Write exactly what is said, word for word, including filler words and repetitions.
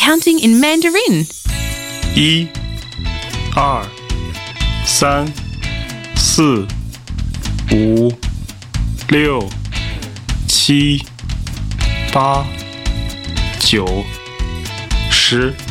counting in Mandarin. 一、二、三、四、五、六、七、八、九、十。